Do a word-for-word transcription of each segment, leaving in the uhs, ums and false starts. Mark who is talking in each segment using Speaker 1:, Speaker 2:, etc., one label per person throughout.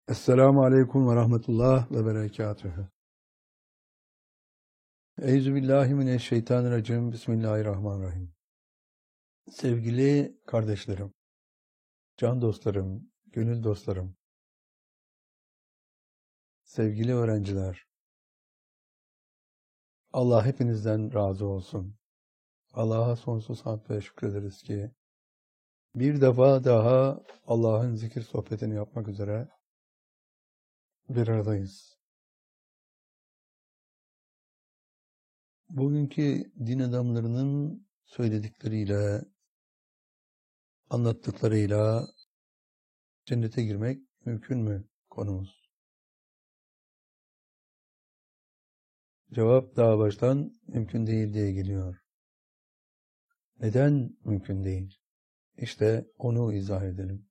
Speaker 1: Esselamu Aleyküm ve Rahmetullah ve Berekatühü. Euzubillahimineşşeytanirracim. Bismillahirrahmanirrahim. Sevgili kardeşlerim, can dostlarım, gönül dostlarım, sevgili öğrenciler, Allah hepinizden razı olsun. Allah'a sonsuz hamd ve şükrederiz ki bir defa daha Allah'ın zikir sohbetini yapmak üzere bir aradayız. Bugünkü din adamlarının söyledikleriyle, anlattıklarıyla cennete girmek mümkün mü konumuz? Cevap daha baştan mümkün değil diye geliyor. Neden mümkün değil? İşte onu izah edelim.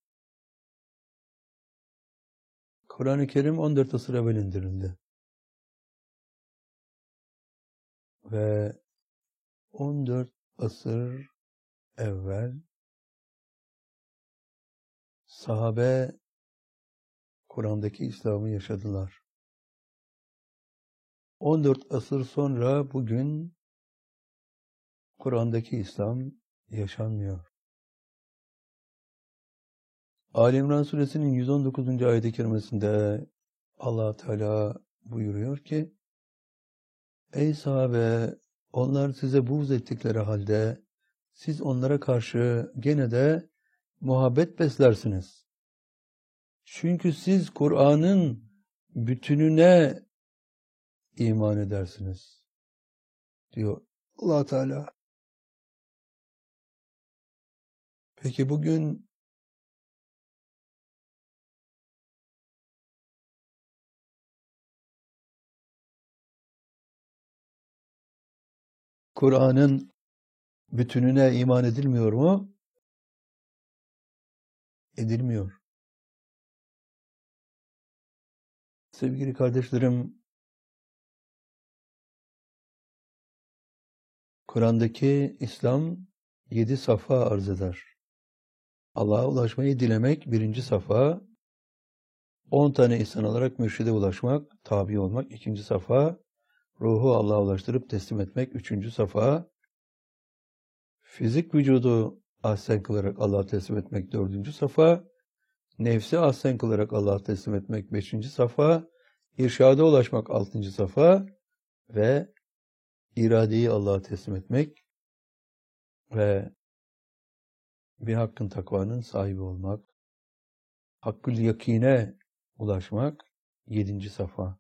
Speaker 1: Kur'an-ı Kerim on dört asır evvel indirildi. Ve on dört asır evvel sahabe Kur'an'daki İslam'ı yaşadılar. on dört asır sonra bugün Kur'an'daki İslam yaşanmıyor. Ali İmran suresinin yüz on dokuzuncu ayet-i kerimesinde Allah Teala buyuruyor ki: Ey sahabe, onlar size buğz ettikleri halde siz onlara karşı gene de muhabbet beslersiniz. Çünkü siz Kur'an'ın bütününe iman edersiniz, diyor Allah Teala. Peki bugün Kur'an'ın bütününe iman edilmiyor mu? Edilmiyor. Sevgili kardeşlerim, Kur'an'daki İslam yedi safa arz eder. Allah'a ulaşmayı dilemek birinci safa, on tane insan olarak mürşide ulaşmak, tabi olmak ikinci safa, ruhu Allah'a ulaştırıp teslim etmek üçüncü safa, fizik vücudu ahsen kılarak Allah'a teslim etmek dördüncü safa, nefsi ahsen kılarak Allah'a teslim etmek beşinci safa, irşada ulaşmak altıncı safa ve iradeyi Allah'a teslim etmek ve bir hakkın takvanın sahibi olmak, hakkül yakine ulaşmak yedinci safa.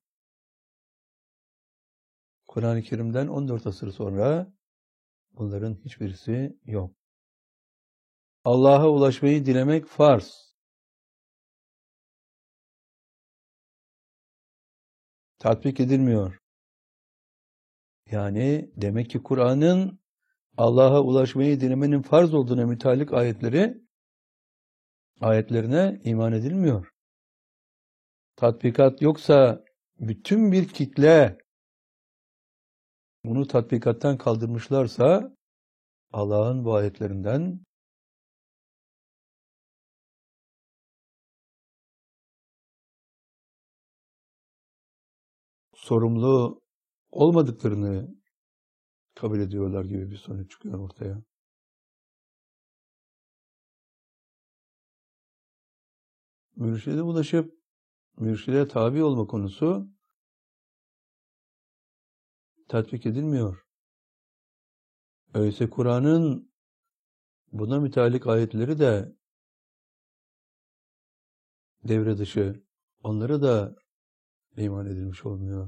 Speaker 1: Kur'an-ı Kerim'den on dört asır sonra bunların hiçbirisi yok. Allah'a ulaşmayı dilemek farz. Tatbik edilmiyor. Yani demek ki Kur'an'ın Allah'a ulaşmayı dilemenin farz olduğuna müteallik ayetleri, ayetlerine iman edilmiyor. Tatbikat yoksa bütün bir kitle bunu tatbikattan kaldırmışlarsa Allah'ın bu ayetlerinden sorumlu olmadıklarını kabul ediyorlar gibi bir sonuç çıkıyor ortaya. Mürşide ulaşıp mürşide tabi olma konusu tatbik edilmiyor. Öyleyse Kur'an'ın buna müteallik ayetleri de devre dışı. Onlara da iman edilmiş olmuyor.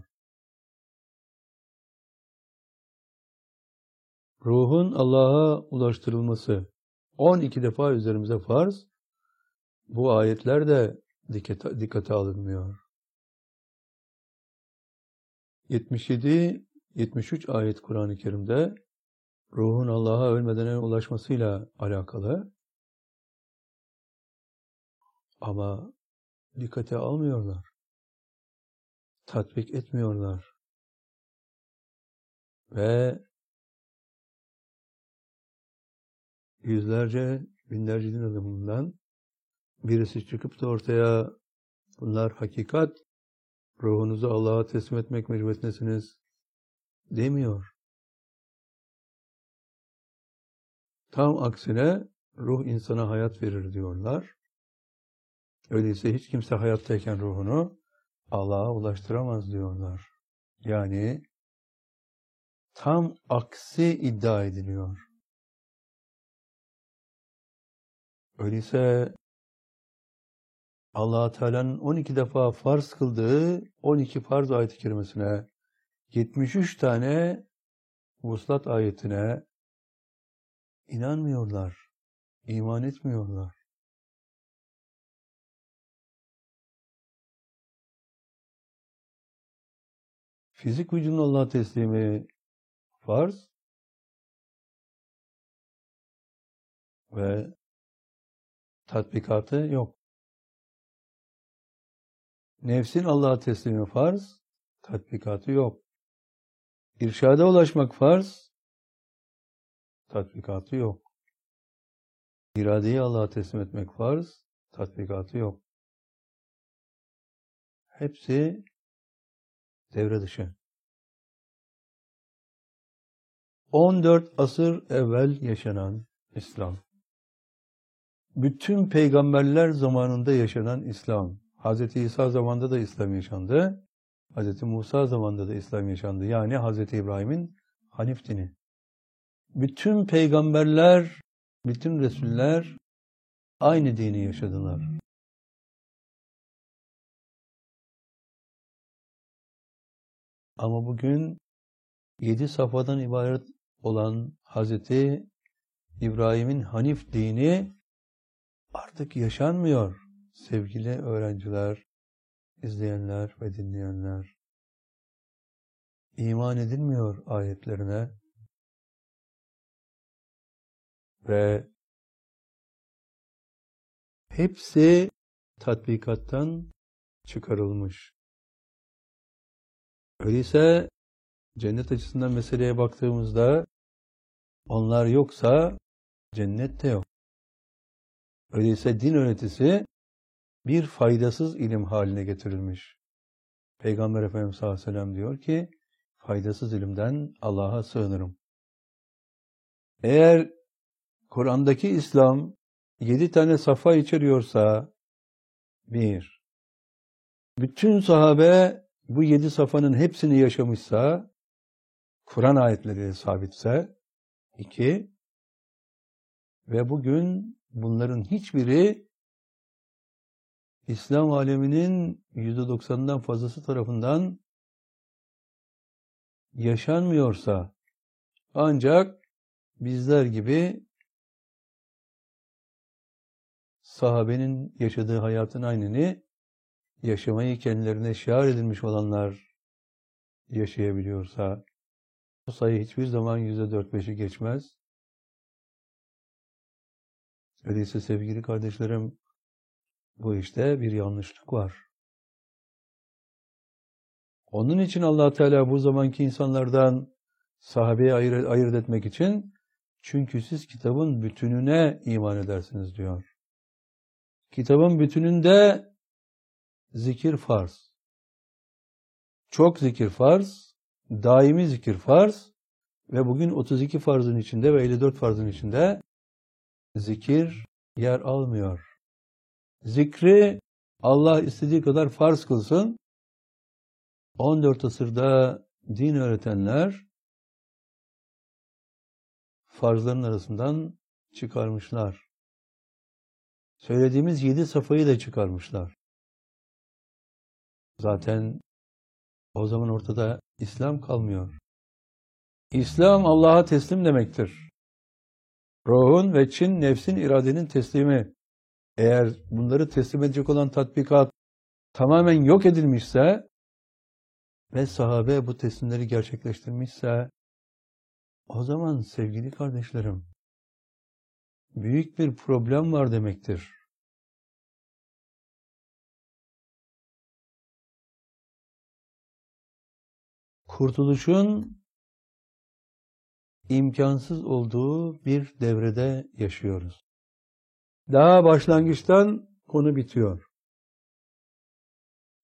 Speaker 1: Ruhun Allah'a ulaştırılması on iki defa üzerimize farz. Bu ayetler de dikkate, dikkate alınmıyor. yetmiş yedi yetmiş üç ayet Kur'an-ı Kerim'de ruhun Allah'a ölmeden ulaşmasıyla alakalı. Ama dikkate almıyorlar. Tatbik etmiyorlar. Ve yüzlerce, binlerce din adamından birisi çıkıp da ortaya Bunlar hakikat. Ruhunuzu Allah'a teslim etmek mecburiyetindesiniz demiyor. Tam aksine ruh insana hayat verir diyorlar. Öyleyse hiç kimse hayattayken ruhunu Allah'a ulaştıramaz diyorlar. Yani tam aksi iddia ediliyor. Öyleyse Allah Teala'nın on iki defa farz kıldığı on iki farz ayet-i kerimesine, yetmiş üç tane vuslat ayetine inanmıyorlar, iman etmiyorlar. Fizik vücudun Allah'a teslimi farz ve tatbikatı yok. Nefsin Allah'a teslimi farz, tatbikatı yok. İrşada ulaşmak farz, tatbikatı yok. İradeyi Allah'a teslim etmek farz, tatbikatı yok. Hepsi devre dışı. on dört asır evvel yaşanan İslam. Bütün peygamberler zamanında yaşanan İslam. Hazreti İsa zamanında da İslam yaşandı. Hazreti Musa zamanında da İslam yaşandı. Yani Hazreti İbrahim'in Hanif dini. Bütün peygamberler, bütün Resuller aynı dini yaşadılar. Ama bugün yedi safhadan ibaret olan Hazreti İbrahim'in Hanif dini artık yaşanmıyor. Sevgili öğrenciler, izleyenler ve dinleyenler. İman edilmiyor ayetlerine ve hepsi tatbikattan çıkarılmış. Öyleyse cennet açısından meseleye baktığımızda onlar yoksa cennet de yok. Öyleyse din öğretisi bir faydasız ilim haline getirilmiş. Peygamber Efendimiz sallallahu aleyhi ve sellem diyor ki, faydasız ilimden Allah'a sığınırım. Eğer Kur'an'daki İslam yedi tane safa içeriyorsa, bir, bütün sahabe bu yedi safanın hepsini yaşamışsa, Kur'an ayetleri sabitse, iki, ve bugün bunların hiçbiri İslam aleminin yüzde doksanından fazlası tarafından yaşanmıyorsa, ancak bizler gibi sahabenin yaşadığı hayatın aynını yaşamayı kendilerine şiar edilmiş olanlar yaşayabiliyorsa, bu sayı hiçbir zaman yüzde dört beşi geçmez. Öyleyse sevgili kardeşlerim, bu işte bir yanlışlık var. Onun için Allah Teala bu zamanki insanlardan sahabeyi ayırt, ayırt etmek için, çünkü siz kitabın bütününe iman edersiniz diyor. Kitabın bütününde zikir farz. Çok zikir farz, daimi zikir farz ve bugün otuz iki farzın içinde ve elli dört farzın içinde zikir yer almıyor. Zikri Allah istediği kadar farz kılsın. on dört asırda din öğretenler farzların arasından çıkarmışlar. Söylediğimiz yedi safayı da çıkarmışlar. Zaten o zaman ortada İslam kalmıyor. İslam Allah'a teslim demektir. Ruhun ve Çin, nefsin, iradenin teslimi. Eğer bunları teslim edecek olan tatbikat tamamen yok edilmişse ve sahabe bu teslimleri gerçekleştirmişse, o zaman sevgili kardeşlerim, büyük bir problem var demektir. Kurtuluşun imkansız olduğu bir devrede yaşıyoruz. Daha başlangıçtan konu bitiyor.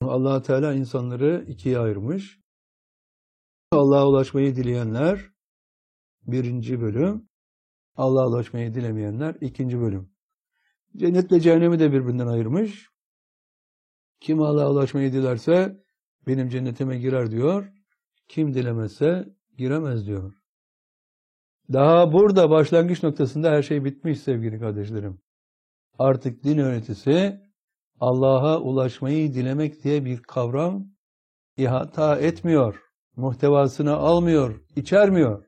Speaker 1: Allah Teala insanları ikiye ayırmış. Allah'a ulaşmayı dileyenler birinci bölüm, Allah'a ulaşmayı dilemeyenler ikinci bölüm. Cennetle cehennemi de birbirinden ayırmış. Kim Allah'a ulaşmayı dilerse benim cennetime girer diyor. Kim dilemezse giremez diyor. Daha burada başlangıç noktasında her şey bitmiş sevgili kardeşlerim. Artık din öğretisi Allah'a ulaşmayı dilemek diye bir kavram ihata etmiyor. Muhtevasını almıyor, içermiyor.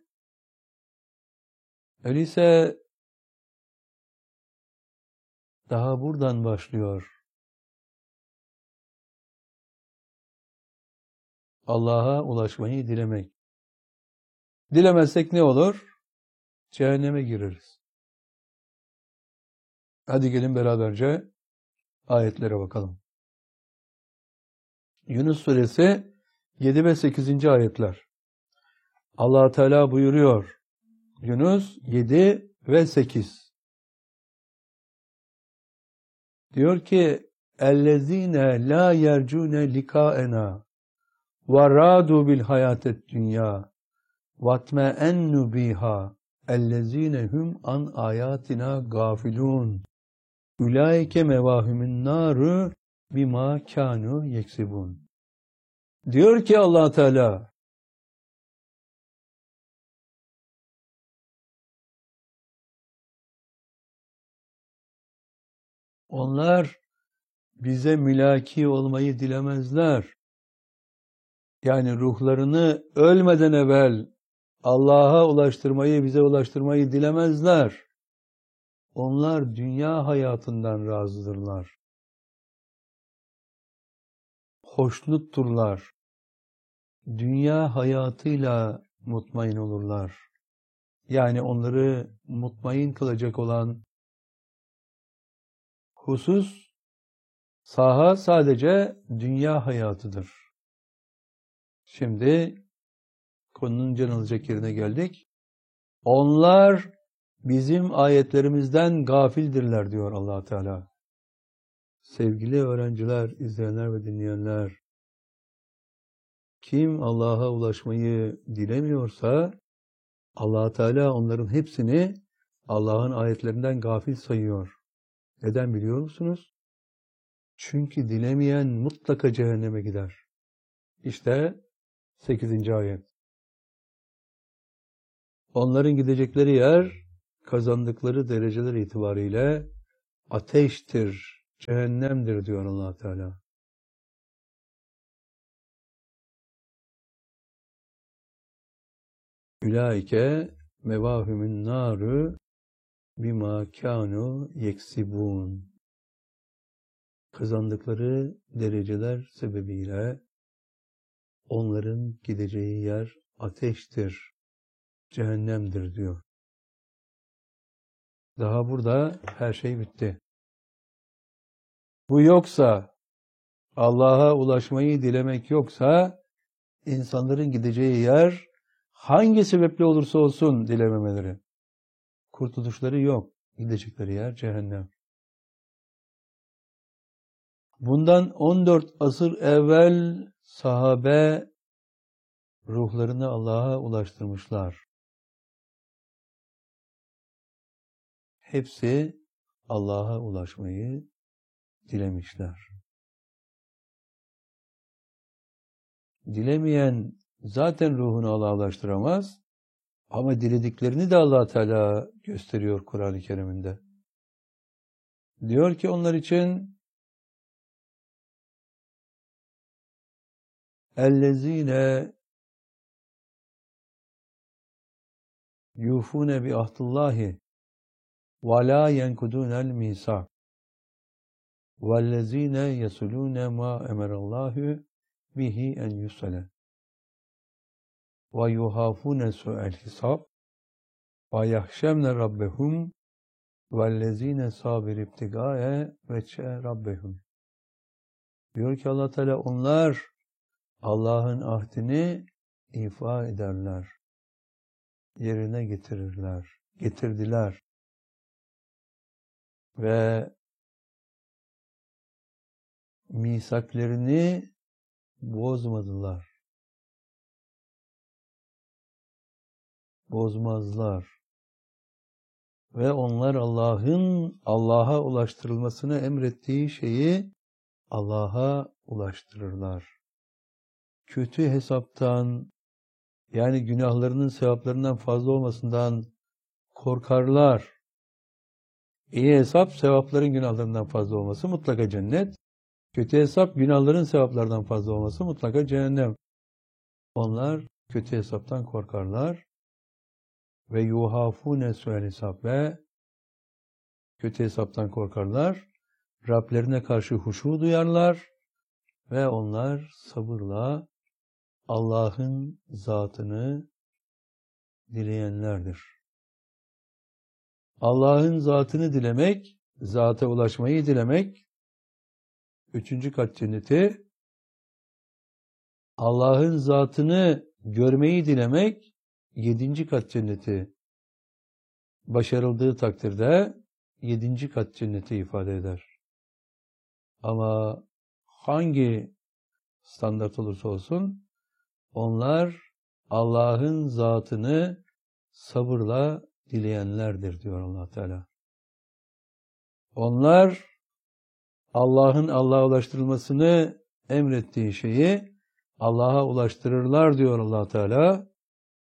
Speaker 1: Öyleyse daha buradan başlıyor. Allah'a ulaşmayı dilemek. Dilemezsek ne olur? Cehenneme gireriz. Hadi gelin beraberce ayetlere bakalım. Yunus suresi yedi ve sekizinci ayetler. Allah Teala buyuruyor. Yunus yedi ve sekiz. Diyor ki: "Ellezine la yercune likaena ve radu bil hayatet dünya vatma'ennu biha ellezine hum an ayatina gafilun ulaike mevahumun naru bima kanu yeksibun." Diyor ki Allah Teala, onlar bize mülaki olmayı dilemezler. Yani ruhlarını ölmeden evvel Allah'a ulaştırmayı, bize ulaştırmayı dilemezler. Onlar dünya hayatından razıdırlar. Hoşnutturlar. Dünya hayatıyla mutmain olurlar. Yani onları mutmain kılacak olan husus, saha sadece dünya hayatıdır. Şimdi konunun can alacak yerine geldik. Onlar bizim ayetlerimizden gafildirler diyor Allah Teala. Sevgili öğrenciler, izleyenler ve dinleyenler, kim Allah'a ulaşmayı dilemiyorsa Allah Teala onların hepsini Allah'ın ayetlerinden gafil sayıyor. Neden biliyor musunuz? Çünkü dilemeyen mutlaka cehenneme gider. İşte sekizinci ayet. Onların gidecekleri yer kazandıkları dereceler itibariyle ateştir, cehennemdir diyor Allah Teala. Ülaike mevahümün naru bima kanu yeksibun. Kazandıkları dereceler sebebiyle onların gideceği yer ateştir, cehennemdir diyor. Daha burada her şey bitti. Bu yoksa, Allah'a ulaşmayı dilemek yoksa, insanların gideceği yer hangi sebeple olursa olsun dilememeleri. Kurtuluşları yok. Gidecekleri yer cehennem. Bundan on dört asır evvel sahabe ruhlarını Allah'a ulaştırmışlar. Hepsi Allah'a ulaşmayı dilemişler. Dilemeyen zaten ruhunu Allah'a ulaştıramaz ama dilediklerini de Allah Teala gösteriyor Kur'an-ı Kerim'inde. Diyor ki onlar için اَلَّذ۪ينَ يُوفُونَ بِعَهْدِ اللّٰهِ وَلَا يَنْكُدُونَ الْمِيثَاقَ وَالَّذ۪ينَ يَصِلُونَ مَا أَمَرَ اللّٰهُ بِهِ اَنْ يُصَلَ وَيُخَافُونَ سُوءَ الْحِسَابِ وَيَخْشَوْنَ رَبَّهُمْ وَالَّذ۪ينَ صَابِرُوا ابْتِغَاءَ وَجْهِ رَبِّهِمْ. Diyor ki Allah Teala, onlar Allah'ın ahdini ifa ederler, yerine getirirler, getirdiler ve misaklerini bozmadılar. Bozmazlar. Ve onlar Allah'ın Allah'a ulaştırılmasını emrettiği şeyi Allah'a ulaştırırlar. Kötü hesaptan, yani günahlarının sevaplarından fazla olmasından korkarlar. İyi hesap sevapların günahlarından fazla olması mutlaka cennet. Kötü hesap günahların sevaplardan fazla olması mutlaka cehennem. Onlar kötü hesaptan korkarlar. Ve yuhafune su'el hesap, ve kötü hesaptan korkarlar. Rablerine karşı huşu duyarlar ve onlar sabırla Allah'ın zatını dileyenlerdir. Allah'ın zatını dilemek, zata ulaşmayı dilemek, üçüncü kat cenneti, Allah'ın zatını görmeyi dilemek, yedinci kat cenneti başarıldığı takdirde yedinci kat cenneti ifade eder. Ama hangi standart olursa olsun onlar Allah'ın zatını sabırla dileyenlerdir diyor Allah Teala. Onlar Allah'ın Allah'a ulaştırılmasını emrettiği şeyi Allah'a ulaştırırlar diyor Allah Teala.